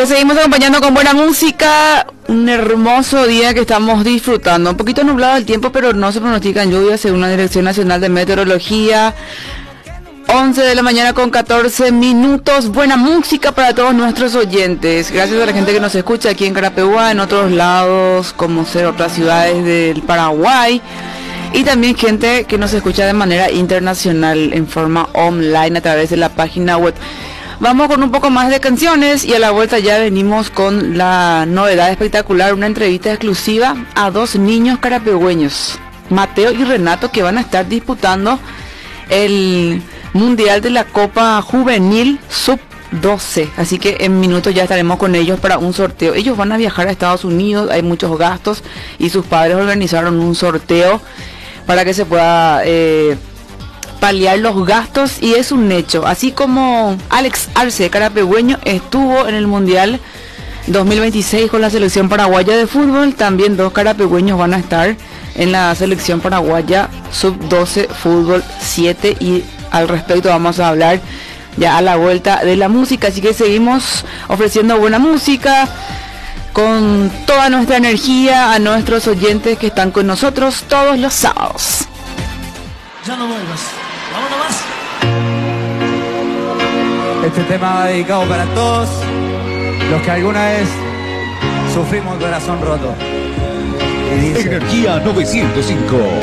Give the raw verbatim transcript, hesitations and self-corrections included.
Te seguimos acompañando con buena música, un hermoso día que estamos disfrutando. Un poquito nublado el tiempo, pero no se pronostican lluvias según la Dirección Nacional de Meteorología. once de la mañana con catorce minutos, buena música para todos nuestros oyentes. Gracias a la gente que nos escucha aquí en Carapeguá, en otros lados, como ser otras ciudades del Paraguay. Y también gente que nos escucha de manera internacional, en forma online, a través de la página web. Vamos con un poco más de canciones y a la vuelta ya venimos con la novedad espectacular, una entrevista exclusiva a dos niños carapegüeños, Mateo y Renato, que van a estar disputando el Mundial de la Copa Juvenil sub doce. Así que en minutos ya estaremos con ellos para un sorteo. Ellos van a viajar a Estados Unidos, hay muchos gastos y sus padres organizaron un sorteo para que se pueda eh, paliar los gastos, y es un hecho. Así como Alex Arce, carapegüeño, estuvo en el Mundial dos mil veintiséis con la selección paraguaya de fútbol, también dos carapegüeños van a estar en la selección paraguaya sub doce fútbol siete, y al respecto vamos a hablar ya a la vuelta de la música. Así que seguimos ofreciendo buena música con toda nuestra energía a nuestros oyentes que están con nosotros todos los sábados. Ya no vuelvas. Vámonos más. Este tema va dedicado para todos los que alguna vez sufrimos corazón roto. Y dice: Energía novecientos cinco.